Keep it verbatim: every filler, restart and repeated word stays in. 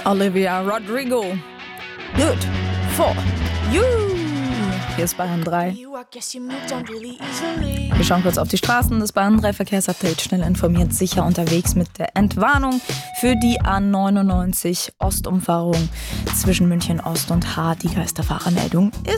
Olivia Rodrigo. Good for you. Hier ist Bayern drei. Wir schauen kurz auf die Straßen. Das Bayern drei Verkehrsupdate. Schnell informiert, sicher unterwegs mit der Entwarnung für die A neunundneunzig Ostumfahrung zwischen München Ost und Hart. Die Geisterfahrermeldung ist